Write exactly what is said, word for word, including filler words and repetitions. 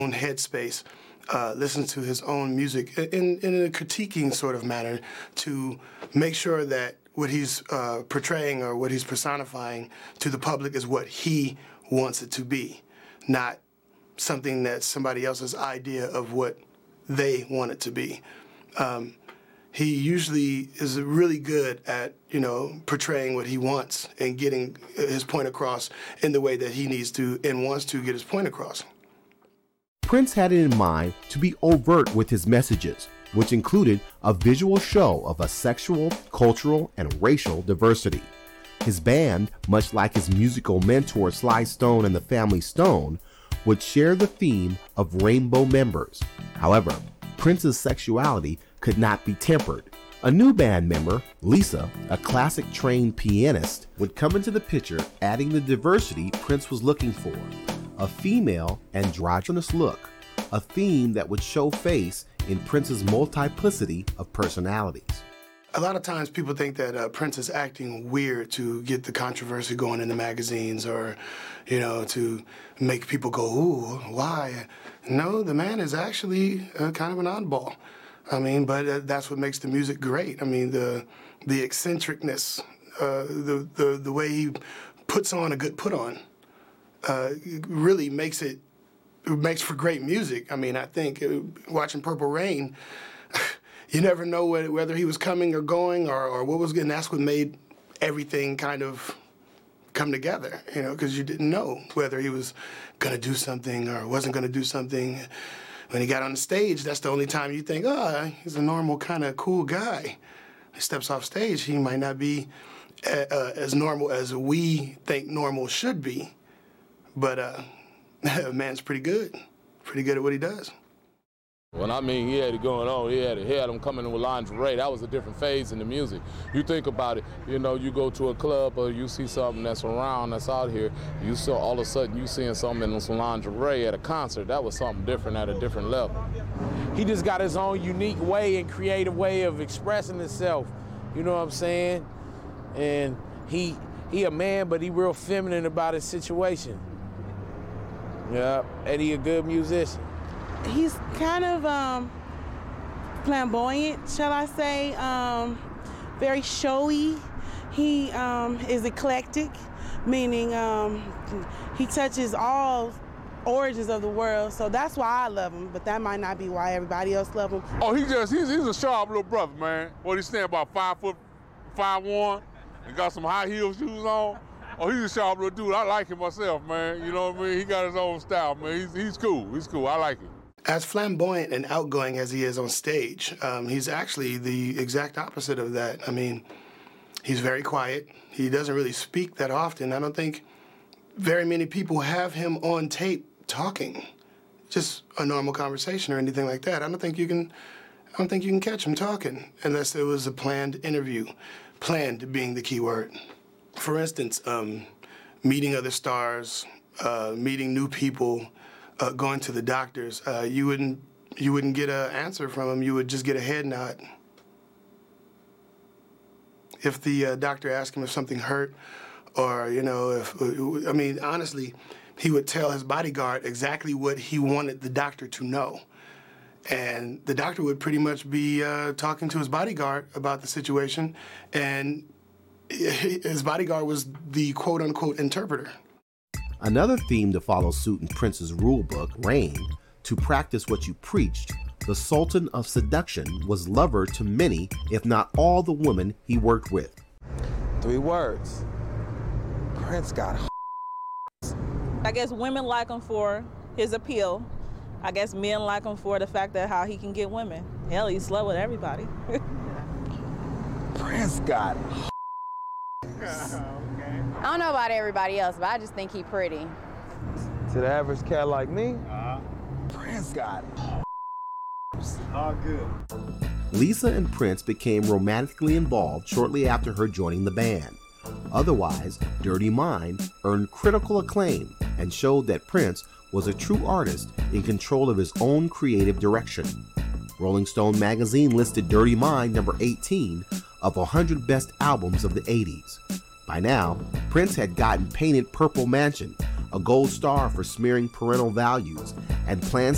own headspace, uh, listens to his own music in, in a critiquing sort of manner to make sure that what he's uh, portraying or what he's personifying to the public is what he wants it to be, not something that's somebody else's idea of what they want it to be. Um, he usually is really good at, you know, portraying what he wants and getting his point across in the way that he needs to and wants to get his point across. Prince had it in mind to be overt with his messages, which included a visual show of a sexual, cultural, and racial diversity. His band, much like his musical mentor Sly Stone and the Family Stone, would share the theme of rainbow members. However, Prince's sexuality could not be tempered. A new band member, Lisa, a classic trained pianist, would come into the picture, adding the diversity Prince was looking for. A female androgynous look, a theme that would show face in Prince's multiplicity of personalities. A lot of times people think that uh, Prince is acting weird to get the controversy going in the magazines or, you know, to make people go, ooh, why? No, the man is actually uh, kind of an oddball. I mean, but uh, that's what makes the music great. I mean, the the eccentricness, uh, the, the, the way he puts on a good put-on uh, really makes it, it makes for great music. I mean, I think uh, watching Purple Rain, you never know whether he was coming or going or, or what was good, and that's what made everything kind of come together, you know, because you didn't know whether he was going to do something or wasn't going to do something. When he got on the stage, that's the only time you think, oh, he's a normal kind of cool guy. He steps off stage, he might not be uh, uh, as normal as we think normal should be, but uh, man's pretty good, pretty good at what he does. Well, I mean, he had it going on. He had, he had him coming in with lingerie. That was a different phase in the music. You think about it, you know, you go to a club or you see something that's around, that's out here, you saw all of a sudden you seeing something in some lingerie at a concert. That was something different at a different level. He just got his own unique way and creative way of expressing himself. You know what I'm saying? And he, he a man, but he real feminine about his situation. Yeah, and he a good musician. He's kind of um, flamboyant, shall I say, um, very showy. He um, is eclectic, meaning um, he touches all origins of the world, so that's why I love him, but that might not be why everybody else love him. Oh, he just, he's, he's a sharp little brother, man. What, he stand about five foot, five one, and got some high heel shoes on. Oh, he's a sharp little dude. I like him myself, man. You know what I mean? He got his own style, man. He's, he's cool. He's cool. I like him. As flamboyant and outgoing as he is on stage, um, he's actually the exact opposite of that. I mean, he's very quiet. He doesn't really speak that often. I don't think very many people have him on tape talking, just a normal conversation or anything like that. I don't think you can, I don't think you can catch him talking unless it was a planned interview, planned being the key word. For instance, um, meeting other stars, uh, meeting new people, Uh, going to the doctors, uh, you wouldn't you wouldn't get an answer from him. You would just get a head nod. If the uh, doctor asked him if something hurt, or you know, if I mean, honestly, he would tell his bodyguard exactly what he wanted the doctor to know, and the doctor would pretty much be uh, talking to his bodyguard about the situation, and his bodyguard was the quote-unquote interpreter. Another theme to follow suit in Prince's rule book reigned: to practice what you preached. The Sultan of Seduction was lover to many, if not all, the women he worked with. Three words. Prince got I guess women like him for his appeal. I guess men like him for the fact that how he can get women. Hell, he's slow with everybody. Prince got I don't know about everybody else, but I just think he pretty. To the average cat like me, uh-huh. Prince got all good. Lisa and Prince became romantically involved shortly after her joining the band. Otherwise, Dirty Mind earned critical acclaim and showed that Prince was a true artist in control of his own creative direction. Rolling Stone magazine listed Dirty Mind number eighteen of one hundred best albums of the eighties. By now, Prince had gotten painted Purple Mansion, a gold star for smearing parental values, and plans